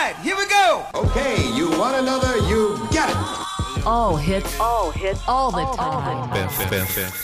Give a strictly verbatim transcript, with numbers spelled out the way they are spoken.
right, here we go. Okay, you want another, you got it. All hits, all hits, all the time. Perfect.